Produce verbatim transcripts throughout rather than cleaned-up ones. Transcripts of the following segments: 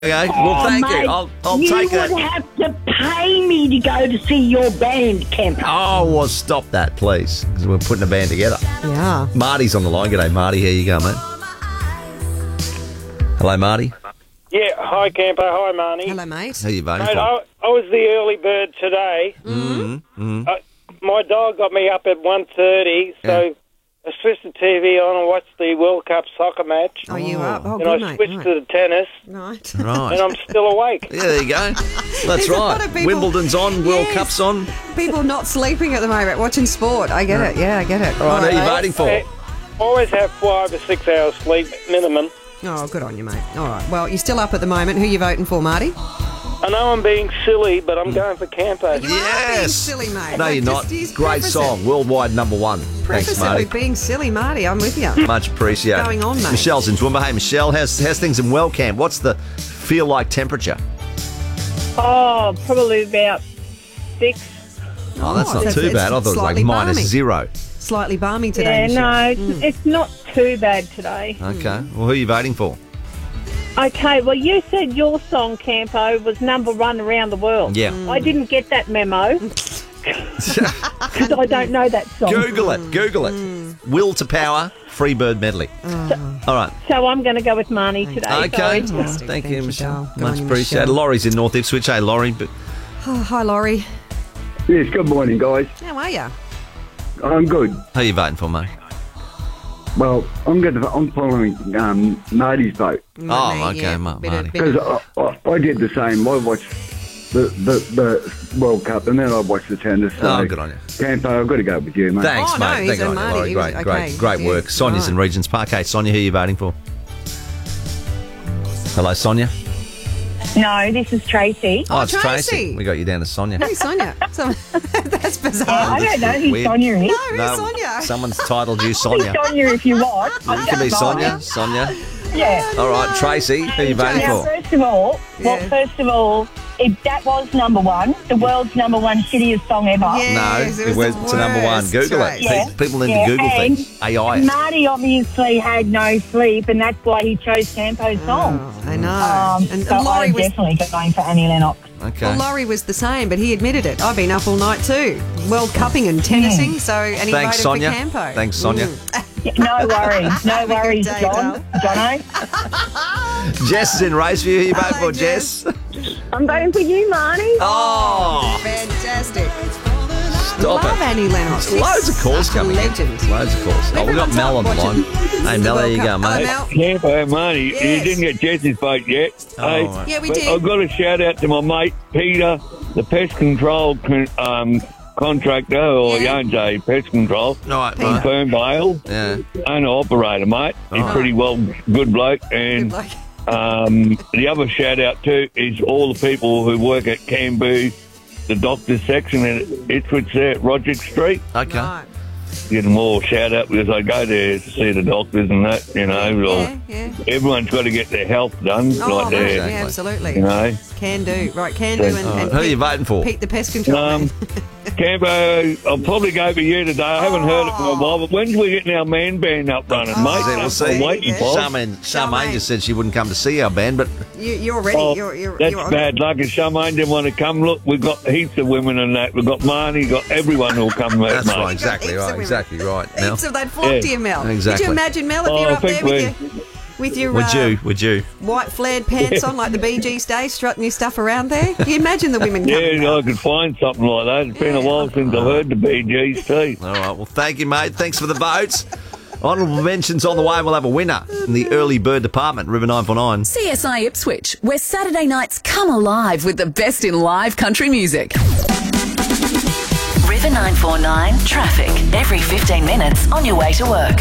Okay, well, Oh, thank mate, you. I'll, I'll you take would that. have to pay me to go to see your band, Kemper. Oh, well, stop that, please, because we're putting a band together. Yeah. Marty's on the line. G'day, Marty. Here you go, mate. Hello, Marty. Yeah, hi, Camper. Hi, Marnie. Hello, mate. Who are you voting Mate, for? I, I was the early bird today. Mm-hmm. Mm-hmm. Uh, my dog got me up at one thirty, so Yeah. I switched the T V on and watched the World Cup soccer match. Are you up? Oh, and good, I mate. switched Right. to the tennis, Right. Right. and I'm still awake. Yeah, there you go. That's There's a lot right. of people- Wimbledon's on. World Yes. Cup's on. People not sleeping at the moment, watching sport. I get it. Yeah, I get it. All right, who are you mate. voting for? I always have five or six hours sleep minimum. Oh, good on you, mate. All right. Well, you're still up at the moment. Who are you voting for, Marty? I know I'm being silly, but I'm going for Camper. You are being Yes. silly, mate. No, Like, you're not. just- just Great preface song. it. Worldwide number one. Preface Thanks, it Marty. with being silly, Marty. I'm with you. Much appreciated. Going on, mate? Michelle's in Toowoomba. Hey, Michelle, how's, how's things in Wellcamp? What's the feel-like temperature? Oh, probably about six. Oh, that's Oh, not it's- too it's bad. I thought it was like slightly minus balmy. zero. Slightly balmy today, Yeah, Michelle. no, it's, it's not too bad today. Okay. Well, who are you voting for? Okay, well, you said your song, Campo, was number one around the world. Yeah. I didn't get that memo because I don't know that song. Google it. Google it. Will to Power, Freebird Medley. All right. So I'm going to go with Marnie today. Okay. Sorry. Thank, Thank you, you, Michelle. Dale. Good Much on you, appreciated. Michelle. Laurie's in North Ipswich. Hey, Laurie. But Oh, hi, Laurie. Yes, good morning, guys. How are you? I'm good. who are you voting for, mate? Well, I'm going to. I'm following um, Marty's vote Oh, okay, Ma- Marty. because I, I, I did the same. I watched the, the the World Cup and then I watched the tennis. So Oh, good on you. Campo, I've got to go with you, mate. Thanks, Oh, no, mate. he's Thank a you, Marty. Laurie. He was- Great, okay, great, great yeah. work. Sonia's in Right. Regent's Park. Hey, Sonia, who are you voting for? Hello, Sonia. No, this is Tracy. Oh, it's Tracy. Tracy. We got you down to Sonia. Hey, Sonia. So, that's bizarre. I don't know who Weird. Sonia is. No, who's Sonia? Someone's titled you Sonia. Sonia if you want. You can be Sonia. Sonia. Yeah. All right, Tracy, who are you voting Now, for? first of all, well, Yeah. first of all, if that was number one, the world's number one shittiest song ever. Yes, No, it it was went the to number one. worst, Google right. it. Yeah. Pe- People need Yeah, to Google and things. A I it. Marty obviously had no sleep, and that's why he chose Campo's song. Oh, I know. Um, and so and Laurie I'm was definitely going for Annie Lennox. Okay. well, Laurie was the same, but he admitted it. I've been up all night too. World Cupping and tennising, so and he Thanks, voted Sonia. for Campo. Thanks, Sonia. Yeah, no worries, no Have a good worries, day, John. Dale. Jono. Jess is in Raceview. Who are you voting Hello, for, Jess? I'm voting for you, Marnie. Oh, Fantastic. stop Love it. Annie Lennox. Loads of calls Such a coming in. legend. Loads of calls. Oh, we've got Everyone's Mel on up the line. watching Hey, the Mel, there World you go, Cup. Hello, mate. Mel. Campo, Marty, Yes. you didn't get Jesse's vote yet. Oh, Hey, right. Yeah, we but did. I've got a shout out to my mate Peter, the pest control con- um, contractor, or Yeah. he owns a pest control All right, in right. Fernvale. Yeah. Owner operator, mate. He's Oh. pretty well good bloke. And Like, um, the other shout out too is all the people who work at Cambu, the doctor's section at Ipswich there at Roderick Street. Okay. right. Give them all a shout out because I go there to see the doctors and that, you know. or- Yeah, yeah. Everyone's got to get their health done, Oh, like mate, their, Exactly. yeah, absolutely. you know. Can do. Right, can do. All And, right, and who are Pete, you voting for? Pete the pest control. Um, Campo, I'll probably go for you today. I haven't heard it for a while, but when's we getting our man band up running, Oh, mate? We'll That's see. what I'm waiting Yeah. for. Charmaine, Charmaine Charmaine. just said she wouldn't come to see our band, but you, you're ready. Oh, you're, you're, that's you're on bad luck. If Charmaine didn't want to come, look, we've got heaps of women in that. We've got Marnie, got everyone who'll come, mate. that's right. Heaps Exactly of right. women. Exactly right. Mel. Heaps of that flock Yeah. to you, Mel. Exactly. Could you imagine, Mel, if Oh, you're I up there think with we- your, with your Would uh, you? Would you? white flared pants on like the Bee Gees day, strutting your stuff around there? Can you imagine the women coming Yeah, I up? could find something like that. It's been a while since I've heard the Bee Gees too. All right. Well, thank you, mate. Thanks for the votes. Honourable mentions on the way. We'll have a winner in the early bird department. River nine four nine. C S I Ipswich, where Saturday nights come alive with the best in live country music. River nine four nine traffic every fifteen minutes on your way to work.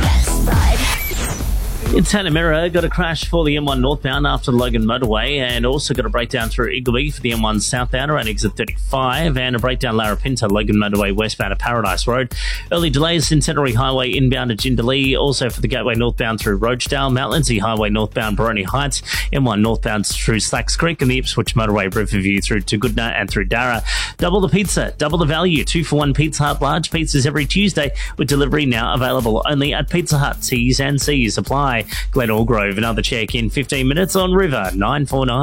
It's Hannah Mirror. Got a crash for the M one northbound after the Logan motorway, and also got a breakdown through Iggleby for the M one southbound around exit thirty-five, and a breakdown Larapinta, Logan motorway westbound at Paradise Road. Early delays in Centenary Highway inbound at Jindalee, also for the Gateway northbound through Rochedale, Mount Lindsay Highway northbound Baroni Heights, M one northbound through Slacks Creek, and the Ipswich motorway Riverview through to Goodna and through Darra. Double the pizza, double the value. Two for one Pizza Hut large pizzas every Tuesday with delivery now available only at Pizza Hut. T's and C's apply. Glen Allgrove. Another check in fifteen minutes on River nine four nine.